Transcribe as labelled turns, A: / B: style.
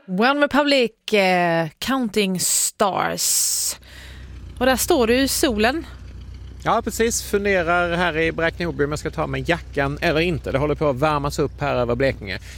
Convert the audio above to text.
A: One Republic, Counting Stars. Och där står du i solen.
B: Ja, precis. Funderar här i Bräkne-Hoby om jag ska ta med jackan eller inte. Det håller på att värmas upp här över Blekinge.